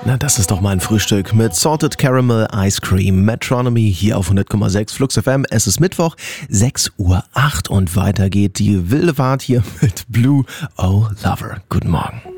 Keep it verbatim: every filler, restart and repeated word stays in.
Na, das ist doch mal ein Frühstück mit Salted Caramel Ice Cream Metronomy hier auf hundert Komma sechs Flux F M. Es ist Mittwoch, sechs Uhr acht und weiter geht die wilde Fahrt hier mit Blue Oh Lover. Guten Morgen.